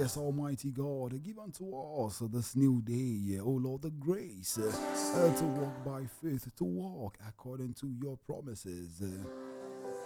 Yes, Almighty God, give unto us this new day, O Lord, the grace to walk by faith, to walk according to your promises.